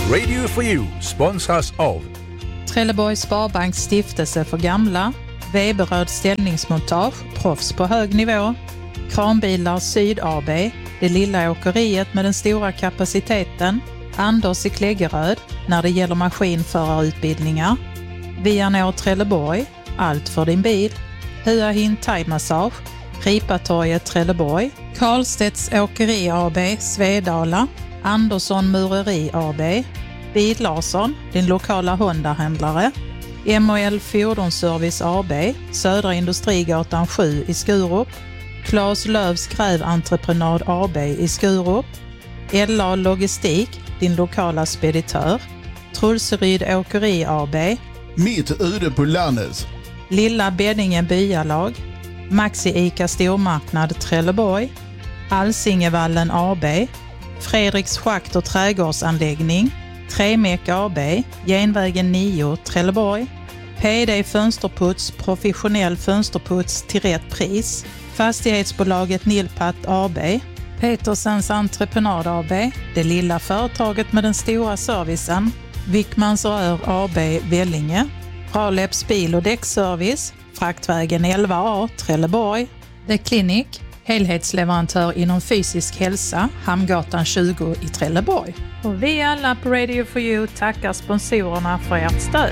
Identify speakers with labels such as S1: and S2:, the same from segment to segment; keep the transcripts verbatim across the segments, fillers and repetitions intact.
S1: Radio for You sponsras av
S2: Trelleborgs Sparbanks stiftelse för gamla, Weberöd ställningsmontage, proffs på hög nivå, Kranbilar Syd A B, det lilla åkeriet med den stora kapaciteten, Anders i Kläggeröd när det gäller maskinförarutbildningar, Vianor Trelleborg, allt för din bil, Hua Hin Thai Massage, Ripatorget Trelleborg, Karlstedts Åkeri A B, Svedala, Andersson Mureri A B, Bil Larsson, din lokala Honda-händlare, M och L Fordonsservice A B, Södra Industrigatan sju i Skurup, Claes Lövs Gräventreprenad A B i Skurup, L A Logistik, din lokala speditör, Trulseryd Åkeri A B,
S3: Mitt ute på landet,
S2: Lilla Beddinge Byalag, Maxi Ica Stormarknad Trelleborg, Alsingevallen A B, Fredriks Schakt och trädgårdsanläggning, Tremek A B, Genvägen nio Trelleborg, P D Fönsterputs, professionell fönsterputs till rätt pris, Fastighetsbolaget Nilpat A B, Petersens Entreprenad A B, det lilla företaget med den stora servicen, Wickmans Rör A B Vellinge, Raleps bil- och däckservice, Fraktvägen elva A Trelleborg, The Clinic, helhetsleverantör inom fysisk hälsa, Hamngatan tjugo i Trelleborg. Och vi alla på Radio for You tackar sponsorerna för ert stöd.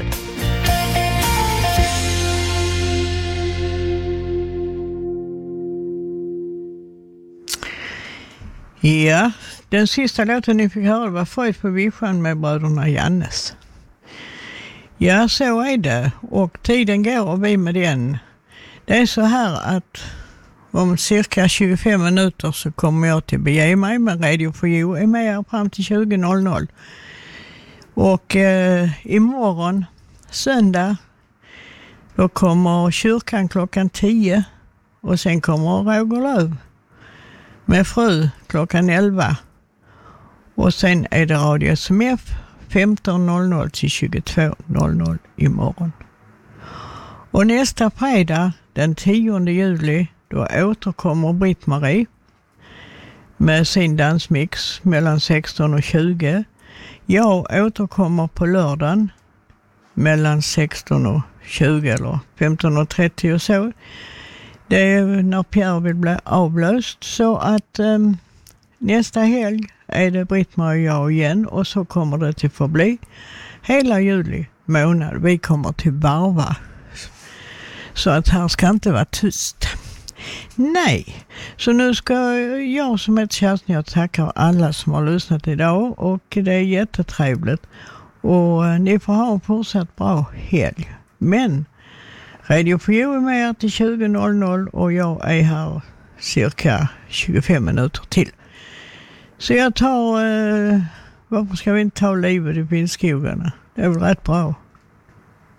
S4: Ja, den sista låten ni fick höra var Fröjd på vischan med bröderna Jannes. Ja, så är det. Och tiden går och vi med den. Det är så här att om cirka tjugofem minuter så kommer jag till bege mig med Radio for You är med fram till tjugo noll noll. Och eh, imorgon, söndag, då kommer kyrkan klockan tio och sen kommer Roger Löv med fru klockan elva. Och sen är det Radio S M F femton noll noll till tjugotvå noll noll imorgon. Och nästa fredag, den tionde juli, då återkommer Britt-Marie med sin dansmix mellan sexton och tjugo. Jag återkommer på lördagen mellan sexton och tjugo eller femton och trettio och så. Det är när Pierre vill bli avlöst, så att um, nästa helg är det Britt-Marie och jag igen, och så kommer det till förbli hela juli månad. Vi kommer till varva, så att här ska inte vara tyst. Nej, så nu ska jag som heter Kerstin, jag tackar alla som har lyssnat idag, och det är jättetrevligt. Och ni får ha en fortsatt bra helg. Men Radio for You är med till tjugo noll noll och jag är här cirka tjugofem minuter till. Så jag tar, eh, varför ska vi inte ta livet i vindskogarna? Det är väl rätt bra.